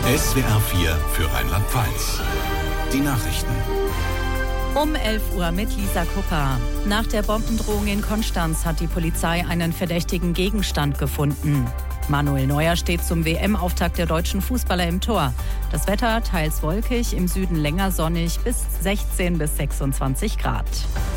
SWR 4 für Rheinland-Pfalz. Die Nachrichten. Um 11 Uhr mit Lisa Kupper. Nach der Bombendrohung in Konstanz hat die Polizei einen verdächtigen Gegenstand gefunden. Manuel Neuer steht zum WM-Auftakt der deutschen Fußballer im Tor. Das Wetter teils wolkig, im Süden länger sonnig bis 16 bis 26 Grad.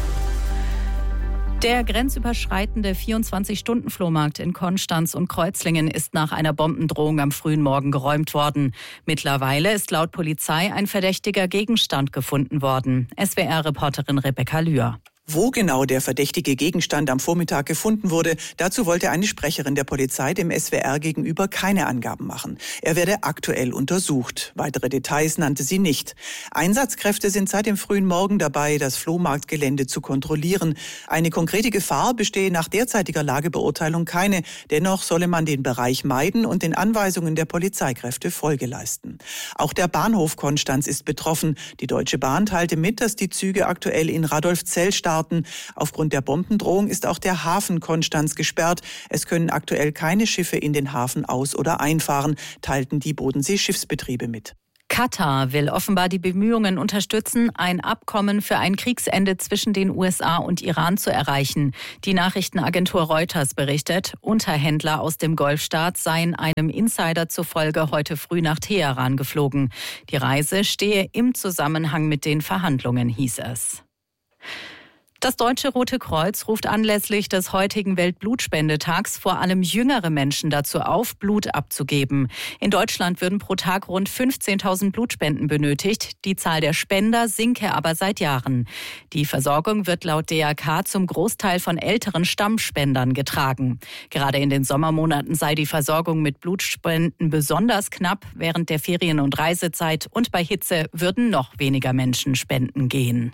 Der grenzüberschreitende 24-Stunden-Flohmarkt in Konstanz und Kreuzlingen ist nach einer Bombendrohung am frühen Morgen geräumt worden. Mittlerweile ist laut Polizei ein verdächtiger Gegenstand gefunden worden. SWR-Reporterin Rebecca Lühr. Wo genau der verdächtige Gegenstand am Vormittag gefunden wurde, dazu wollte eine Sprecherin der Polizei dem SWR gegenüber keine Angaben machen. Er werde aktuell untersucht. Weitere Details nannte sie nicht. Einsatzkräfte sind seit dem frühen Morgen dabei, das Flohmarktgelände zu kontrollieren. Eine konkrete Gefahr bestehe nach derzeitiger Lagebeurteilung keine. Dennoch solle man den Bereich meiden und den Anweisungen der Polizeikräfte Folge leisten. Auch der Bahnhof Konstanz ist betroffen. Die Deutsche Bahn teilte mit, dass die Züge aktuell in Radolfzell starten. Aufgrund der Bombendrohung ist auch der Hafen Konstanz gesperrt. Es können aktuell keine Schiffe in den Hafen aus- oder einfahren, teilten die Bodensee-Schiffsbetriebe mit. Katar will offenbar die Bemühungen unterstützen, ein Abkommen für ein Kriegsende zwischen den USA und Iran zu erreichen. Die Nachrichtenagentur Reuters berichtet, Unterhändler aus dem Golfstaat seien einem Insider zufolge heute früh nach Teheran geflogen. Die Reise stehe im Zusammenhang mit den Verhandlungen, hieß es. Das Deutsche Rote Kreuz ruft anlässlich des heutigen Weltblutspendetags vor allem jüngere Menschen dazu auf, Blut abzugeben. In Deutschland würden pro Tag rund 15.000 Blutspenden benötigt. Die Zahl der Spender sinke aber seit Jahren. Die Versorgung wird laut DRK zum Großteil von älteren Stammspendern getragen. Gerade in den Sommermonaten sei die Versorgung mit Blutspenden besonders knapp. Während der Ferien- und Reisezeit und bei Hitze würden noch weniger Menschen spenden gehen.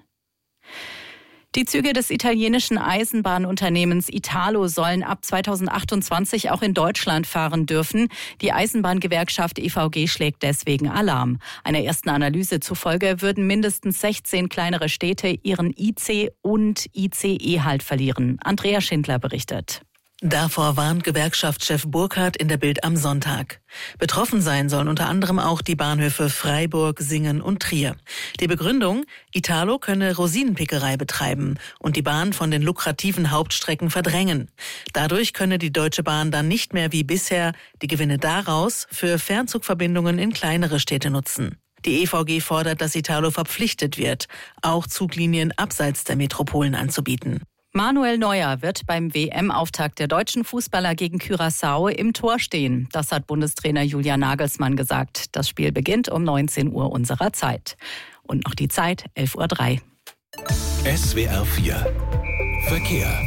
Die Züge des italienischen Eisenbahnunternehmens Italo sollen ab 2028 auch in Deutschland fahren dürfen. Die Eisenbahngewerkschaft EVG schlägt deswegen Alarm. Einer ersten Analyse zufolge würden mindestens 16 kleinere Städte ihren IC- und ICE-Halt verlieren. Andrea Schindler berichtet. Davor warnt Gewerkschaftschef Burkhardt in der Bild am Sonntag. Betroffen sein sollen unter anderem auch die Bahnhöfe Freiburg, Singen und Trier. Die Begründung, Italo könne Rosinenpickerei betreiben und die Bahn von den lukrativen Hauptstrecken verdrängen. Dadurch könne die Deutsche Bahn dann nicht mehr wie bisher die Gewinne daraus für Fernzugverbindungen in kleinere Städte nutzen. Die EVG fordert, dass Italo verpflichtet wird, auch Zuglinien abseits der Metropolen anzubieten. Manuel Neuer wird beim WM-Auftakt der deutschen Fußballer gegen Curaçao im Tor stehen. Das hat Bundestrainer Julian Nagelsmann gesagt. Das Spiel beginnt um 19 Uhr unserer Zeit. Und noch die Zeit, 11.03 Uhr. SWR 4 Verkehr.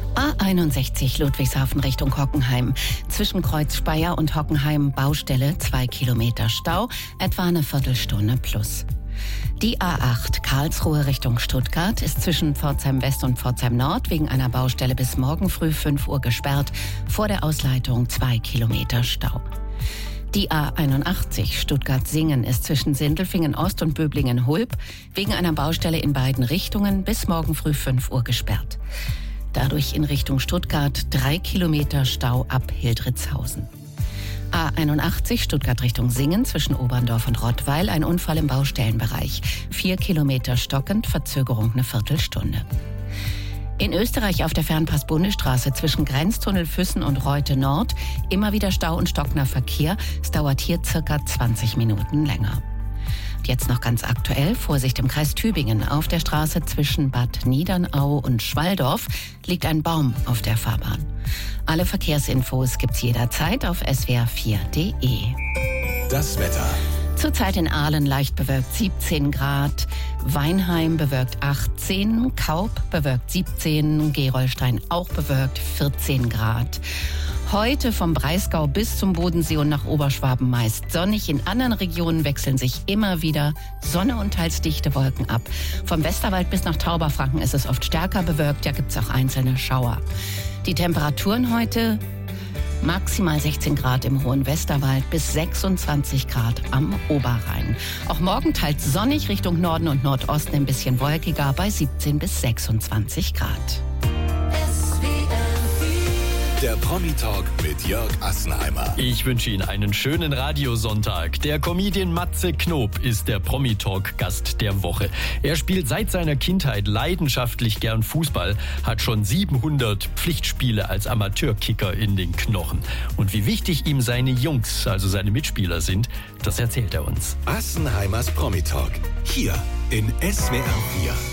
A61 Ludwigshafen Richtung Hockenheim. Zwischen Kreuz Speyer und Hockenheim Baustelle, 2 Kilometer Stau, etwa eine Viertelstunde plus. Die A8 Karlsruhe Richtung Stuttgart ist zwischen Pforzheim West und Pforzheim Nord wegen einer Baustelle bis morgen früh 5 Uhr gesperrt. Vor der Ausleitung 2 Kilometer Stau. Die A81 Stuttgart-Singen ist zwischen Sindelfingen Ost und Böblingen-Hulb wegen einer Baustelle in beiden Richtungen bis morgen früh 5 Uhr gesperrt. Dadurch in Richtung Stuttgart 3 Kilometer Stau ab Hildritzhausen. A81 Stuttgart Richtung Singen zwischen Oberndorf und Rottweil, ein Unfall im Baustellenbereich. 4 Kilometer stockend, Verzögerung eine Viertelstunde. In Österreich auf der Fernpass-Bundesstraße zwischen Grenztunnel Füssen und Reute Nord immer wieder Stau und stockender Verkehr. Es dauert hier circa 20 Minuten länger. Jetzt noch ganz aktuell, Vorsicht im Kreis Tübingen. Auf der Straße zwischen Bad Niedernau und Schwalldorf liegt ein Baum auf der Fahrbahn. Alle Verkehrsinfos gibt's jederzeit auf swr4.de. Das Wetter. Zurzeit in Aalen leicht bewölkt 17 Grad, Weinheim bewölkt 18, Kaub bewölkt 17, Gerolstein auch bewölkt 14 Grad. Heute vom Breisgau bis zum Bodensee und nach Oberschwaben meist sonnig. In anderen Regionen wechseln sich immer wieder Sonne und teils dichte Wolken ab. Vom Westerwald bis nach Tauberfranken ist es oft stärker bewölkt, ja gibt's auch einzelne Schauer. Die Temperaturen heute maximal 16 Grad im hohen Westerwald bis 26 Grad am Oberrhein. Auch morgen teils sonnig, Richtung Norden und Nordosten ein bisschen wolkiger bei 17 bis 26 Grad. Der Promi-Talk mit Jörg Assenheimer. Ich wünsche Ihnen einen schönen Radiosonntag. Der Comedian Matze Knob ist der Promi-Talk-Gast der Woche. Er spielt seit seiner Kindheit leidenschaftlich gern Fußball, hat schon 700 Pflichtspiele als Amateurkicker in den Knochen. Und wie wichtig ihm seine Jungs, also seine Mitspieler sind, das erzählt er uns. Assenheimers Promi-Talk. Hier in SWR 4.